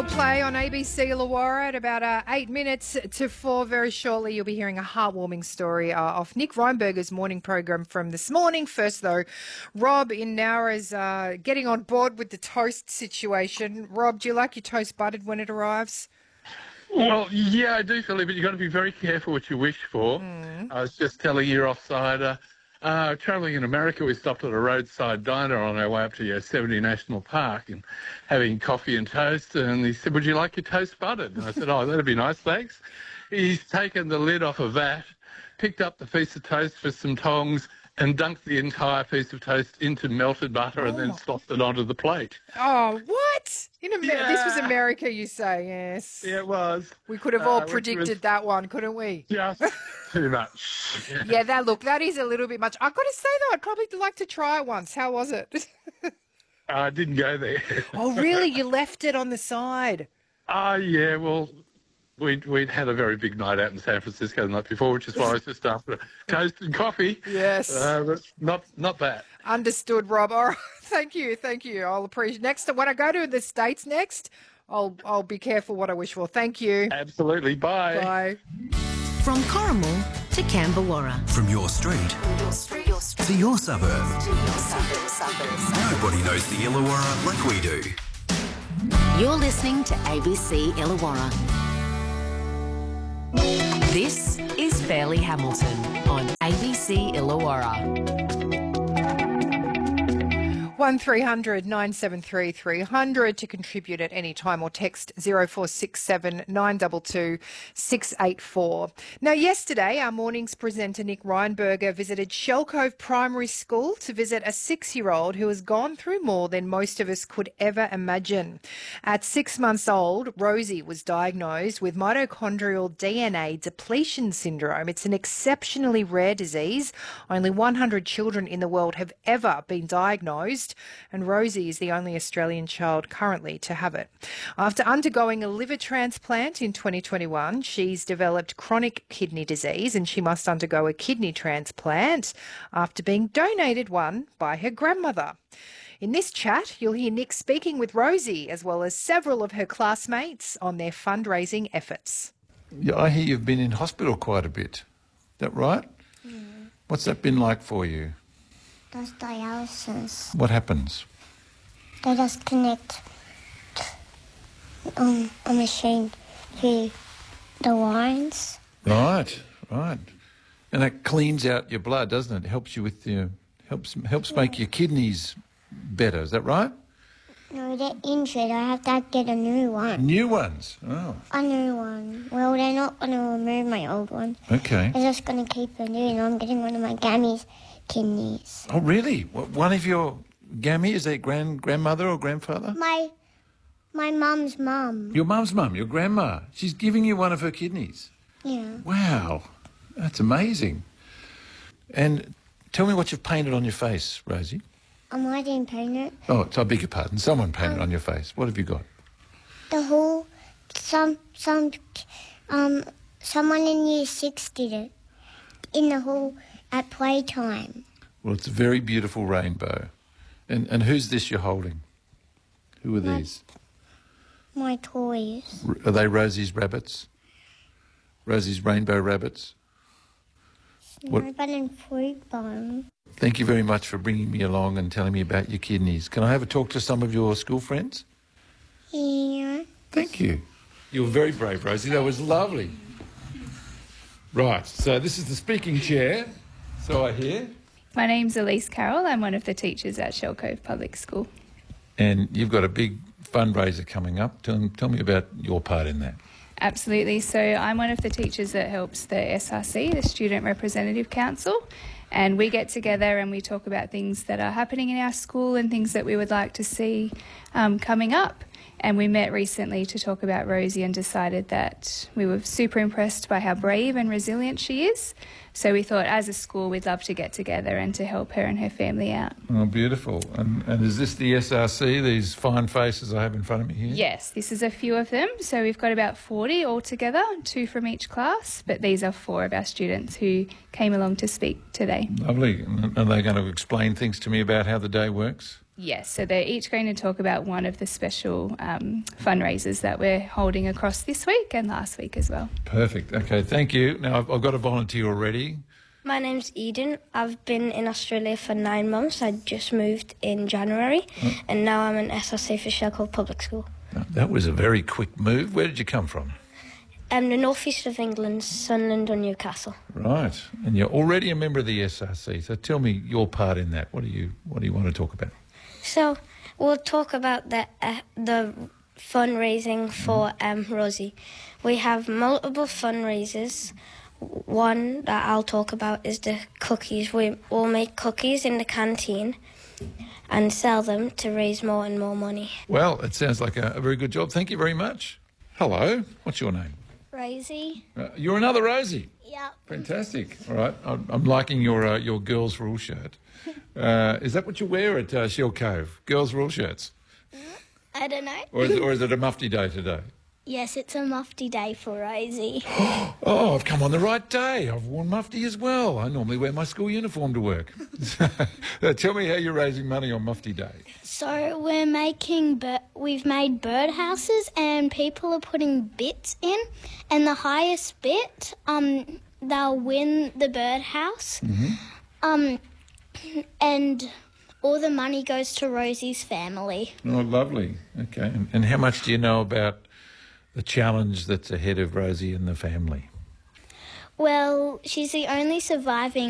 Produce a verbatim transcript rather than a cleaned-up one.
Play on A B C Illawarra at about uh, eight minutes to four. Very shortly, you'll be hearing a heartwarming story uh, off Nick Reinberger's morning program from this morning. First, though, Rob in Nowra is uh, getting on board with the toast situation. Rob, do you like your toast buttered when it arrives? Well, yeah, I do, Philly, but you've got to be very careful what you wish for. Mm. I was just telling your offsider, uh, travelling in America, we stopped at a roadside diner on our way up to Yosemite National Park and having coffee and toast, and he said, would you like your toast buttered? And I said, oh, that'd be nice, thanks. He's taken the lid off of that, picked up the piece of toast for some tongs, and dunked the entire piece of toast into melted butter oh. and then slopped it onto the plate. Oh, what? In Amer- yeah. This was America, you say, yes. Yeah, it was. We could have all uh, predicted was... that one, couldn't we? Just too much. Yeah. yeah, that look, that is a little bit much. I've got to say, though, I'd probably like to try it once. How was it? I uh, didn't go there. Oh, really? You left it on the side? Oh, uh, yeah, well... We'd, we'd had a very big night out in San Francisco the night before, which is why I was just after toast and coffee. Yes. Uh, but not not that. Understood, Rob. All right. Thank you. Thank you. I'll appreciate next. When I go to the States next, I'll I'll be careful what I wish for. Thank you. Absolutely. Bye. Bye. From Corrimal to Canberra. From your street, your street, your street. to your suburb. To your suburb, suburb. Nobody knows the Illawarra like we do. You're listening to A B C Illawarra. This is Fairleigh Hamilton on A B C Illawarra. one three hundred nine seven three three hundred to contribute at any time or text zero four six seven nine two two six eight four. Now, yesterday, our morning's presenter Nick Reinberger visited Shell Cove Primary School to visit a six-year-old who has gone through more than most of us could ever imagine. At six months old, Rosie was diagnosed with mitochondrial D N A depletion syndrome. It's an exceptionally rare disease. Only one hundred children in the world have ever been diagnosed, and Rosie is the only Australian child currently to have it. After undergoing a liver transplant in twenty twenty-one, she's developed chronic kidney disease, and she must undergo a kidney transplant after being donated one by her grandmother. In this chat, you'll hear Nick speaking with Rosie, as well as several of her classmates, on their fundraising efforts. Yeah, I hear you've been in hospital quite a bit. Is that right? Yeah. What's that been like for you? That's dialysis. What happens? They just connect um, a machine to the lines. Right, right. And that cleans out your blood, doesn't it? It helps you with your helps helps yeah. make your kidneys better. Is that right? No, they're injured. I have to get a new one. New ones? Oh. A new one. Well, they're not going to remove my old one. Okay. They're just going to keep it new, and I'm getting one of my gammy's kidneys. Oh, really? One of your gammy, is that grand grandmother or grandfather? My my mum's mum. Your mum's mum, your grandma. She's giving you one of her kidneys. Yeah. Wow, that's amazing. And tell me what you've painted on your face, Rosie. Um, I didn't paint it. Oh, I beg your pardon. Someone painted um, on your face. What have you got? The whole, some, some, um, someone in year six did it. In the hall at playtime. Well, it's a very beautiful rainbow. And and who's this you're holding? Who are my, these? My toys. Are they Rosie's rabbits? Rosie's rainbow rabbits? Snowball and fruit bun. Thank you very much for bringing me along and telling me about your kidneys. Can I have a talk to some of your school friends? Yeah. Thank you. You were very brave, Rosie. That was lovely. Right, so this is the speaking chair. So I hear. My name's Elise Carroll. I'm one of the teachers at Shell Cove Public School. And you've got a big fundraiser coming up. Tell, tell me about your part in that. Absolutely. So I'm one of the teachers that helps the S R C, the Student Representative Council, and we get together and we talk about things that are happening in our school and things that we would like to see um, coming up. And we met recently to talk about Rosie and decided that we were super impressed by how brave and resilient she is. So we thought as a school we'd love to get together and to help her and her family out. Oh, beautiful. And, and is this the S R C, these fine faces I have in front of me here? Yes, this is a few of them. So we've got about forty altogether, two from each class, but these are four of our students who came along to speak today. Lovely. And are they going to explain things to me about how the day works? Yes, so they're each going to talk about one of the special um, fundraisers that we're holding across this week and last week as well. Perfect. Okay, thank you. Now, I've, I've got a volunteer already. My name's Eden. I've been in Australia for nine months. I just moved in January, oh. and now I'm in S R C for Shellcove Public School. That was a very quick move. Where did you come from? Um, the northeast of England, Sunderland or Newcastle. Right, and you're already a member of the S R C. So tell me your part in that. What do you What do you want to talk about? So we'll talk about the uh, the fundraising for um, Rosie. We have multiple fundraisers. One that I'll talk about is the cookies. We will make cookies in the canteen and sell them to raise more and more money. Well, it sounds like a, a very good job. Thank you very much. Hello, what's your name? Rosie. Uh, you're another Rosie. Yep. Fantastic. All right, I'm, I'm liking your uh, your Girls Rule shirt. Uh, is that what you wear at uh, Shell Cove? Girls Rule shirts? I don't know. Or is, it, or is it a mufti day today? Yes, it's a mufti day for Rosie. Oh, I've come on the right day. I've worn mufti as well. I normally wear my school uniform to work. uh, tell me how you're raising money on mufti day. So we're making, bir- we've made birdhouses and people are putting bits in, and the highest bit, um, they'll win the birdhouse. Mm-hmm. Um, and all the money goes to Rosie's family. Oh, lovely. Okay. And, and how much do you know about the challenge that's ahead of Rosie and the family? Well, she's the only surviving